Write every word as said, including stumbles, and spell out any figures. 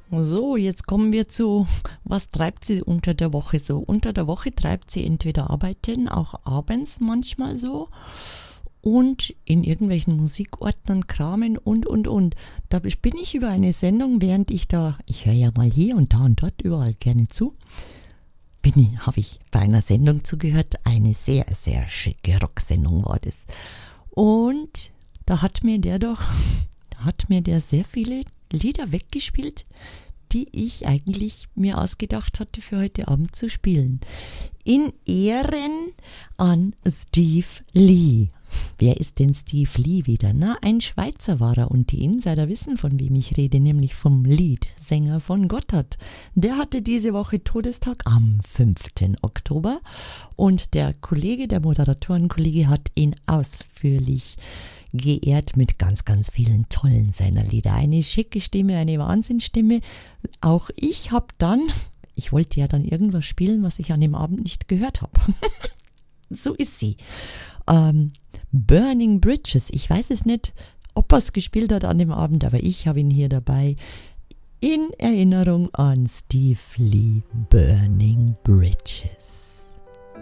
So, jetzt kommen wir zu, was treibt sie unter der Woche so? Unter der Woche treibt sie entweder arbeiten, auch abends manchmal so, und in irgendwelchen Musikordnern kramen und, und, und. Da bin ich über eine Sendung, während ich da, ich höre ja mal hier und da und dort überall gerne zu, bin habe ich bei einer Sendung zugehört, eine sehr, sehr schicke Rocksendung war das. Und da hat mir der doch, da hat mir der sehr viele Lieder weggespielt, die ich eigentlich mir ausgedacht hatte für heute Abend zu spielen. In Ehren an Steve Lee. Wer ist denn Steve Lee wieder? Na, ein Schweizer war er und die Insider wissen, von wem ich rede, nämlich vom Leadsänger von Gotthard. Der hatte diese Woche Todestag am fünften Oktober und der Kollege, der Moderatorenkollege, hat ihn ausführlich geehrt mit ganz, ganz vielen tollen seiner Lieder. Eine schicke Stimme, eine Wahnsinnsstimme. Auch ich habe dann, ich wollte ja dann irgendwas spielen, was ich an dem Abend nicht gehört habe. So ist sie. Ähm, Burning Bridges. Ich weiß es nicht, ob er es gespielt hat an dem Abend, aber ich habe ihn hier dabei. In Erinnerung an Steve Lee, Burning Bridges.